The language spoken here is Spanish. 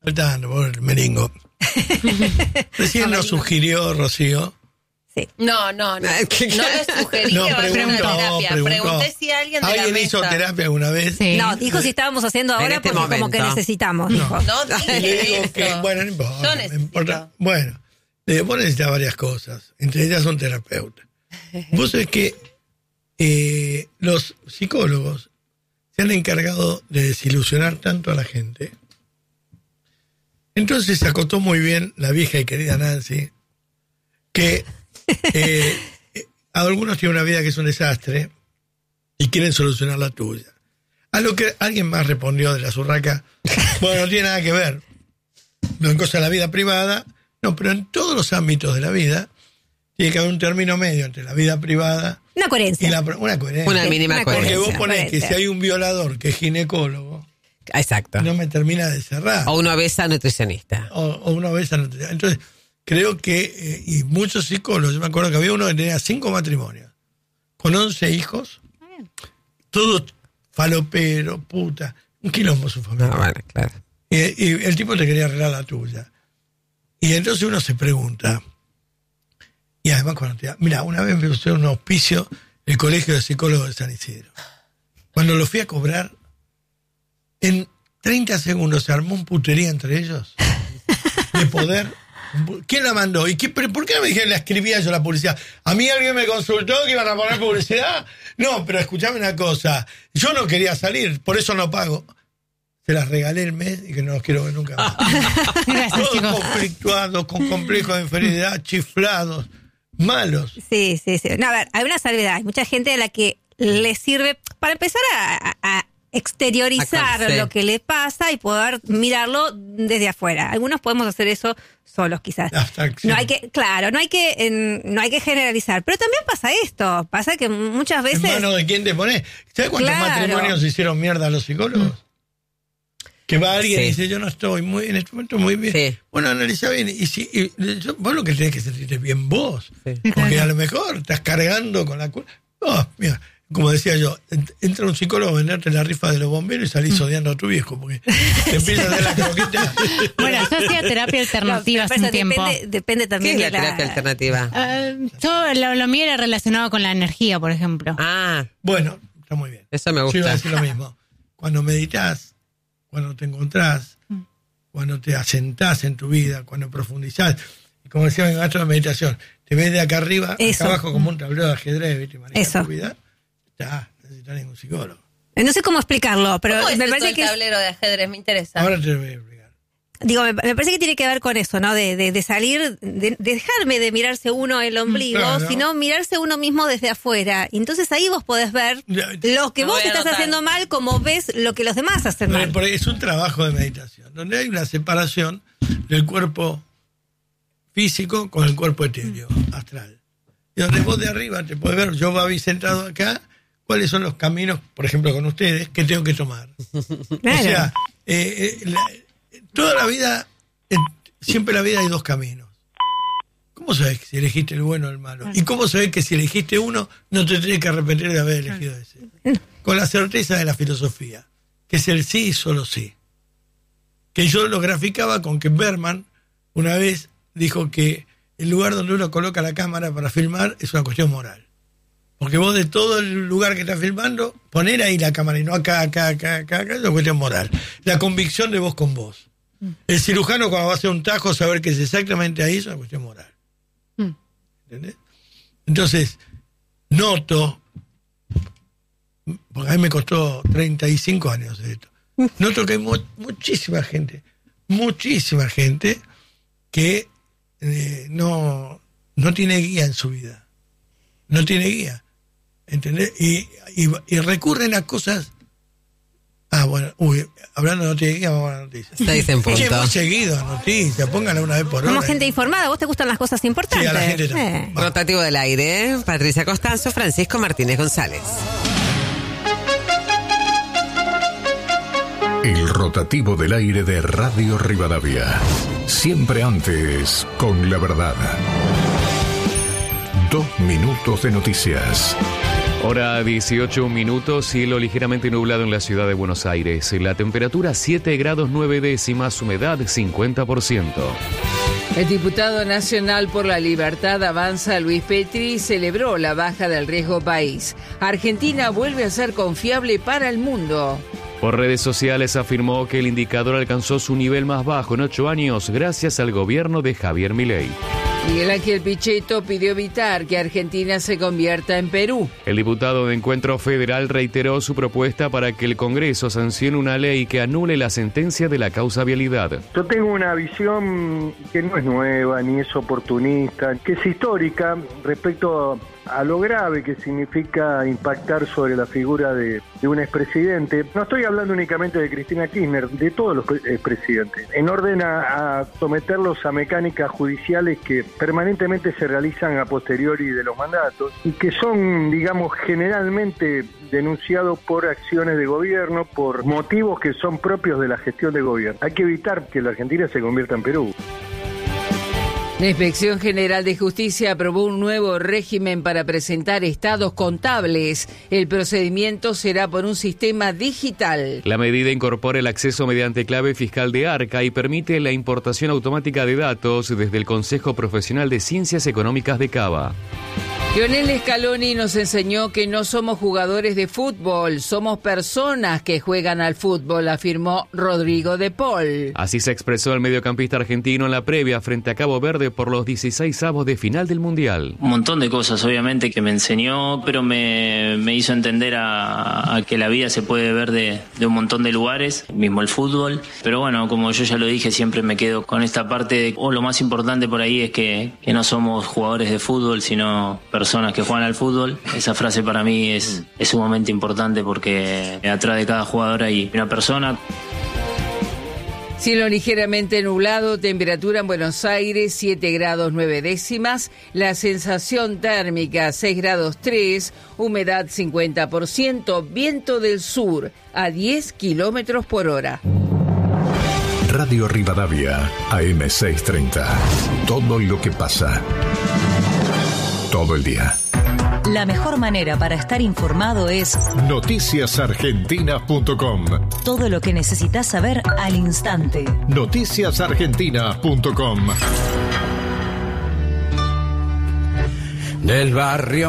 despertando por el meningo. Recién nos sugirió Rocío. Sí. No lo sugerí que vaya a una terapia. Pregunté si alguien de la ¿Alguien mesa hizo terapia alguna vez? Sí. No, dijo si estábamos haciendo ahora este porque momento. como que necesitamos. Dijo. No Y le digo eso. que, bueno, no importa. Yo no necesito. importa. Bueno, le digo, vos necesitas varias cosas. Entre ellas un terapeuta. Vos sabés que los psicólogos se han encargado de desilusionar tanto a la gente. Entonces se acotó muy bien la vieja y querida Nancy, que algunos tienen una vida que es un desastre y quieren solucionar la tuya. A lo que alguien más respondió de la Surraca, bueno, no tiene nada que ver. No en cosa de la vida privada, no, pero en todos los ámbitos de la vida tiene que haber un término medio entre la vida privada Una coherencia. y una coherencia. Una mínima Una Porque coherencia. vos ponés que coherencia. si hay un violador que es ginecólogo, Exacto. no me termina de cerrar. O una obesa nutricionista. O una vez. Entonces, creo que, y muchos psicólogos, yo me acuerdo que había uno que tenía 5 matrimonios, con 11 hijos, todos falopero, puta, un quilombo su familia. Bueno, claro. Y el tipo te quería arreglar la tuya. Y entonces uno se pregunta, y además cuando mira, una vez me usé un auspicio el Colegio de Psicólogos de San Isidro. Cuando lo fui a cobrar, en 30 segundos se armó un putería entre ellos de poder. ¿Quién la mandó? ¿Por qué no me dijeron la escribía yo la publicidad? ¿A mí alguien me consultó que iban a poner publicidad? No, pero escuchame una cosa. Yo no quería salir, por eso no pago. Se las regalé el mes y que no los quiero ver nunca más. Gracias, Todos chicos. conflictuados, con complejos de inferioridad, chiflados, malos. Sí. No, a ver, hay una salvedad. Hay mucha gente a la que le sirve para empezar a exteriorizar Sí. lo que le pasa y poder mirarlo desde afuera. Algunos podemos hacer eso solos, quizás. Abstracción. No hay que generalizar. Pero también pasa esto. Pasa que muchas ¿En veces... manos de quién te pones? ¿Sabes cuántos Claro. matrimonios hicieron mierda a los psicólogos? Que va alguien Sí. y dice, yo no estoy en este momento muy bien. Sí. Bueno, analiza bien. Vos lo que tenés que sentirte bien vos. Sí. Porque a lo mejor estás cargando con la culpa. No, mira, como decía yo, entra un psicólogo a venderte la rifa de los bomberos y salís odiando a tu viejo. Porque te empieza a hacer la croqueta. Bueno, yo hacía terapia alternativa hace un tiempo. Depende ¿Qué también es la de la... terapia alternativa? Yo lo mío era relacionado con la energía, por ejemplo. Ah, Bueno, está muy bien. eso me Yo iba a gusta. decir lo mismo. Cuando meditas, cuando te encontrás, cuando te asentás en tu vida, cuando profundizás, y como decía en el maestro de meditación, te ves de acá arriba, Eso. acá abajo como un tablero de ajedrez, ¿viste? Y manejas Eso. tu vida, ya, necesitas ningún psicólogo. No sé cómo explicarlo, pero ¿Cómo es me eso parece el que es... tablero de ajedrez? Me interesa. Ahora te lo voy a explicar. Digo, me parece que tiene que ver con eso, ¿no? De salir, de dejarme de mirarse uno el ombligo, Claro. sino mirarse uno mismo desde afuera. Y entonces ahí vos podés ver Ya, lo que Lo vos voy a estás anotar. haciendo mal, como ves lo que los demás hacen mal. Porque es un trabajo de meditación, donde hay una separación del cuerpo físico con el cuerpo etéreo, astral. Y donde vos de arriba te podés ver, yo Babi sentado acá, cuáles son los caminos, por ejemplo con ustedes, que tengo que tomar. Claro. O sea, toda la vida, siempre en la vida hay 2 caminos. ¿Cómo sabés si elegiste el bueno o el malo? ¿Y cómo sabés que si elegiste uno, no te tenés que arrepentir de haber elegido ese? Con la certeza de la filosofía, que es el sí y solo sí. Que yo lo graficaba con que Berman una vez dijo que el lugar donde uno coloca la cámara para filmar es una cuestión moral. Porque vos de todo el lugar que estás filmando, poner ahí la cámara y no acá, es una cuestión moral. La convicción de vos con vos. El cirujano cuando va a hacer un tajo, saber que es exactamente ahí, es una cuestión moral. ¿Entendés? Entonces, noto, porque a mí me costó 35 años de esto, noto que hay muchísima gente que no tiene guía en su vida. No tiene guía. ¿Entendés? Y recurren a cosas. Bueno, hablando de noticias, vamos a la noticia. 6 en punto. Che, hemos seguido noticias, pónganla una vez por hora. Somos gente informada, ¿vos te gustan las cosas importantes? Sí, a la gente también. Va. Rotativo del aire, Patricia Costanzo, Francisco Martínez González. El rotativo del aire de Radio Rivadavia. Siempre antes, con la verdad. 2 minutos de noticias. Hora 18 minutos, cielo ligeramente nublado en la ciudad de Buenos Aires. La temperatura 7 grados 9 décimas, humedad 50%. El diputado nacional por la libertad Avanza, Luis Petri, celebró la baja del riesgo país. Argentina vuelve a ser confiable para el mundo. Por redes sociales afirmó que el indicador alcanzó su nivel más bajo en 8 años gracias al gobierno de Javier Milei. Miguel Ángel Pichetto pidió evitar que Argentina se convierta en Perú. El diputado de Encuentro Federal reiteró su propuesta para que el Congreso sancione una ley que anule la sentencia de la causa vialidad. Yo tengo una visión que no es nueva ni es oportunista, que es histórica respecto a lo grave que significa impactar sobre la figura de un expresidente. No estoy hablando únicamente de Cristina Kirchner, de todos los expresidentes, en orden a someterlos a mecánicas judiciales que permanentemente se realizan a posteriori de los mandatos y que son, digamos, generalmente denunciados por acciones de gobierno, por motivos que son propios de la gestión de gobierno. Hay que evitar que la Argentina se convierta en Perú. La Inspección General de Justicia aprobó un nuevo régimen para presentar estados contables. El procedimiento será por un sistema digital. La medida incorpora el acceso mediante clave fiscal de Arca y permite la importación automática de datos desde el Consejo Profesional de Ciencias Económicas de Cava. Lionel Scaloni nos enseñó que no somos jugadores de fútbol, somos personas que juegan al fútbol, afirmó Rodrigo de Paul. Así se expresó el mediocampista argentino en la previa frente a Cabo Verde por los 16avos de final del Mundial. Un montón de cosas, obviamente, que me enseñó, pero me hizo entender a que la vida se puede ver de un montón de lugares, mismo el fútbol. Pero bueno, como yo ya lo dije, siempre me quedo con esta parte de, lo más importante por ahí es que no somos jugadores de fútbol, sino personas que juegan al fútbol. Esa frase para mí es sumamente importante porque atrás de cada jugador hay una persona. Cielo ligeramente nublado, temperatura en Buenos Aires 7 grados 9 décimas, la sensación térmica 6 grados 3, humedad 50%, viento del sur a 10 kilómetros por hora. Radio Rivadavia, AM 630. Todo lo que pasa. Todo el día. La mejor manera para estar informado es noticiasargentina.com. Todo lo que necesitas saber al instante. Noticiasargentina.com. Del barrio